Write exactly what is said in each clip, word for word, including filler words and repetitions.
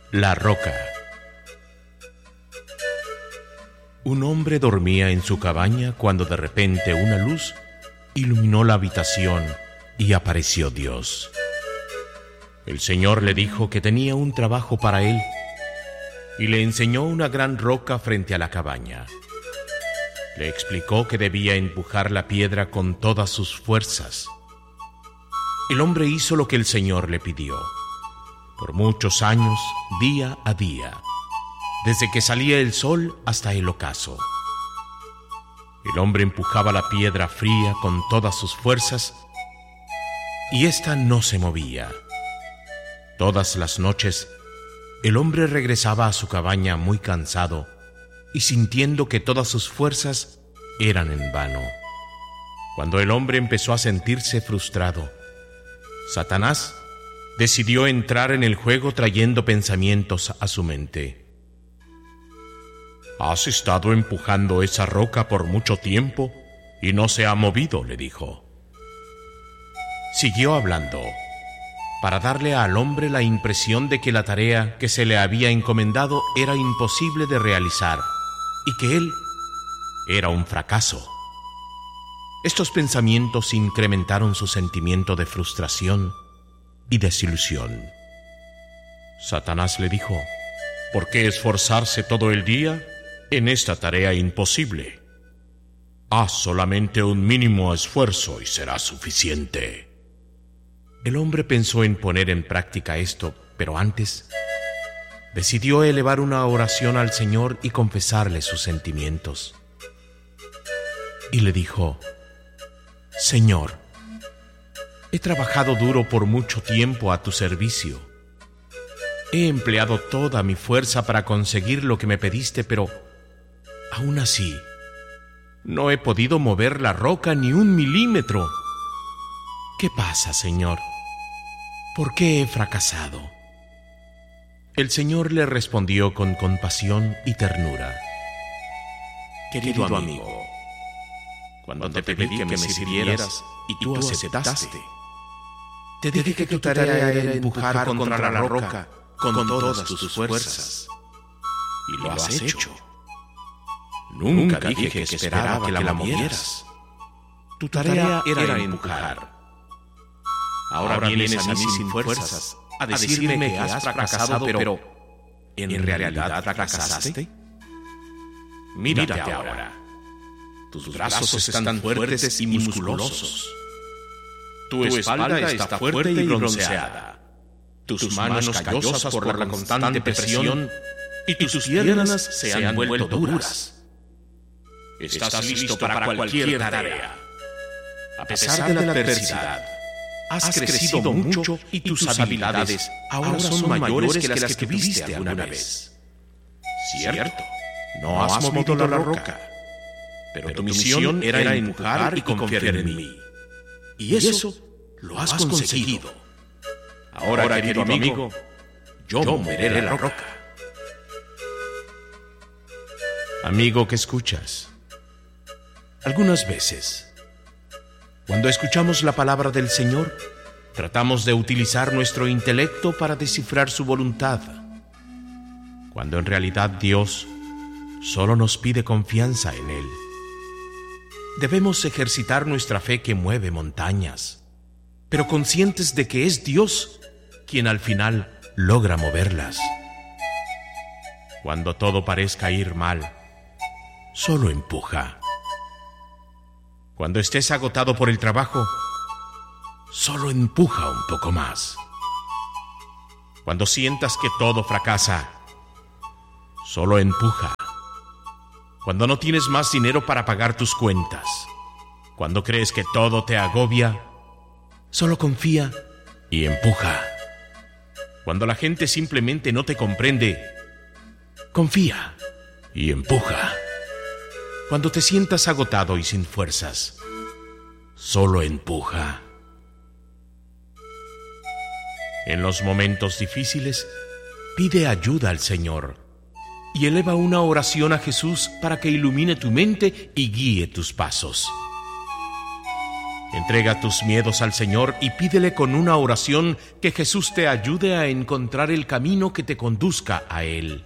La roca. Un hombre dormía en su cabaña cuando de repente una luz iluminó la habitación y apareció Dios. El Señor le dijo que tenía un trabajo para él y le enseñó una gran roca frente a la cabaña. Le explicó que debía empujar la piedra con todas sus fuerzas. El hombre hizo lo que el Señor le pidió. Por muchos años, día a día, desde que salía el sol hasta el ocaso. El hombre empujaba la piedra fría con todas sus fuerzas y ésta no se movía. Todas las noches, el hombre regresaba a su cabaña muy cansado y sintiendo que todas sus fuerzas eran en vano. Cuando el hombre empezó a sentirse frustrado, Satanás decidió entrar en el juego trayendo pensamientos a su mente. «Has estado empujando esa roca por mucho tiempo y no se ha movido», le dijo. Siguió hablando, para darle al hombre la impresión de que la tarea que se le había encomendado era imposible de realizar y que él era un fracaso. Estos pensamientos incrementaron su sentimiento de frustración y desilusión. Satanás le dijo: «¿Por qué esforzarse todo el día en esta tarea imposible? Haz solamente un mínimo esfuerzo y será suficiente». El hombre pensó en poner en práctica esto, pero antes decidió elevar una oración al Señor y confesarle sus sentimientos. Y le dijo: «Señor, he trabajado duro por mucho tiempo a tu servicio. He empleado toda mi fuerza para conseguir lo que me pediste, pero aún así no he podido mover la roca ni un milímetro. ¿Qué pasa, Señor? ¿Por qué he fracasado?». El Señor le respondió con compasión y ternura: «Querido, Querido amigo, amigo, cuando te pedí que me sirvieras y tú aceptaste, te dije que tu tarea era empujar contra la roca con todas tus fuerzas. Y lo has hecho. Nunca dije que esperaba que la movieras. Tu tarea era empujar. Ahora vienes a mí sin fuerzas a decirme que has fracasado, pero ¿en realidad fracasaste? Mírate ahora. Tus brazos están fuertes y musculosos. Tu espalda está fuerte y bronceada. Tus manos callosas por la constante presión y tus piernas se han vuelto duras. Estás listo para cualquier tarea. A pesar de la adversidad, has crecido mucho y tus habilidades ahora son mayores que las que tuviste alguna vez. Cierto, no has movido la roca, pero tu misión era empujar y confiar en mí. Y eso lo has conseguido. Ahora, querido amigo, yo moveré la roca». Amigo que escuchas, algunas veces, cuando escuchamos la palabra del Señor, tratamos de utilizar nuestro intelecto para descifrar su voluntad, cuando en realidad Dios solo nos pide confianza en Él. Debemos ejercitar nuestra fe que mueve montañas, pero conscientes de que es Dios quien al final logra moverlas. Cuando todo parezca ir mal, solo empuja. Cuando estés agotado por el trabajo, solo empuja un poco más. Cuando sientas que todo fracasa, solo empuja. Cuando no tienes más dinero para pagar tus cuentas, cuando crees que todo te agobia, solo confía y empuja. Cuando la gente simplemente no te comprende, confía y empuja. Cuando te sientas agotado y sin fuerzas, solo empuja. En los momentos difíciles, pide ayuda al Señor y eleva una oración a Jesús para que ilumine tu mente y guíe tus pasos. Entrega tus miedos al Señor y pídele con una oración que Jesús te ayude a encontrar el camino que te conduzca a Él.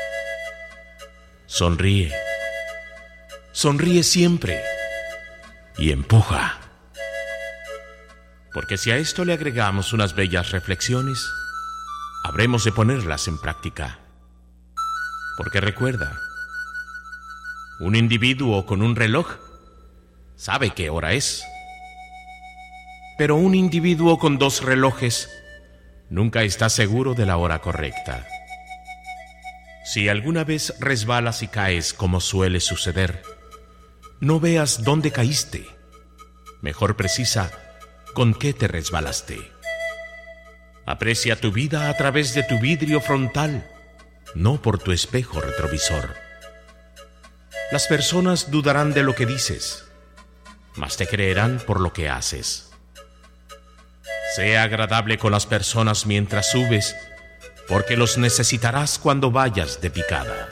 Sonríe. Sonríe siempre. Y empuja. Porque si a esto le agregamos unas bellas reflexiones, habremos de ponerlas en práctica. Porque recuerda, un individuo con un reloj sabe qué hora es. Pero un individuo con dos relojes nunca está seguro de la hora correcta. Si alguna vez resbalas y caes, como suele suceder, no veas dónde caíste. Mejor precisa con qué te resbalaste. Aprecia tu vida a través de tu vidrio frontal, no por tu espejo retrovisor. Las personas dudarán de lo que dices, mas te creerán por lo que haces. Sea agradable con las personas mientras subes, porque los necesitarás cuando vayas de picada.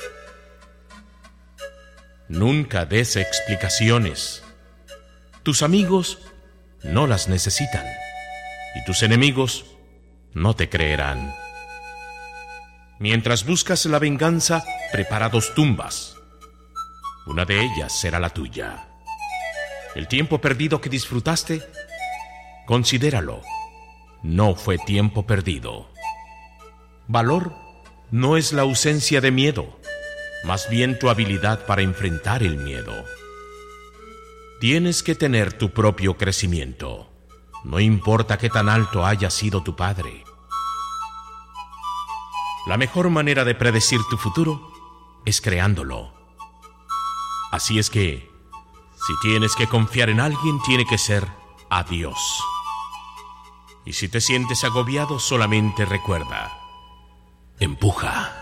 Nunca des explicaciones. Tus amigos no las necesitan, y tus enemigos no te creerán. Mientras buscas la venganza, prepara dos tumbas. Una de ellas será la tuya. El tiempo perdido que disfrutaste, considéralo. No fue tiempo perdido. Valor no es la ausencia de miedo, más bien tu habilidad para enfrentar el miedo. Tienes que tener tu propio crecimiento. No importa qué tan alto haya sido tu padre. La mejor manera de predecir tu futuro es creándolo. Así es que, si tienes que confiar en alguien, tiene que ser a Dios. Y si te sientes agobiado, solamente recuerda: empuja.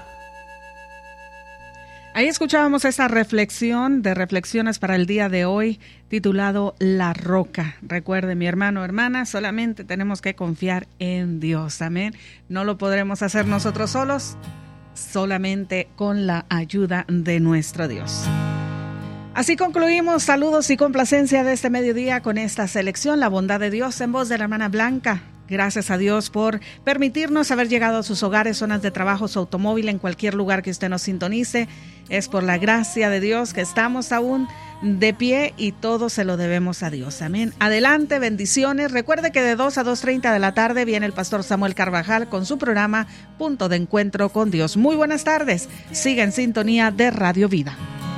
Ahí escuchábamos esa reflexión de reflexiones para el día de hoy, titulado La Roca. Recuerde, mi hermano o hermana, solamente tenemos que confiar en Dios. Amén. No lo podremos hacer nosotros solos, solamente con la ayuda de nuestro Dios. Así concluimos. Saludos y complacencia de este mediodía con esta selección, La Bondad de Dios, en voz de la hermana Blanca. Gracias a Dios por permitirnos haber llegado a sus hogares, zonas de trabajo, su automóvil, en cualquier lugar que usted nos sintonice. Es por la gracia de Dios que estamos aún de pie y todo se lo debemos a Dios. Amén. Adelante, bendiciones. Recuerde que de dos a dos treinta de la tarde viene el pastor Samuel Carvajal con su programa Punto de Encuentro con Dios. Muy buenas tardes. Siga en sintonía de Radio Vida.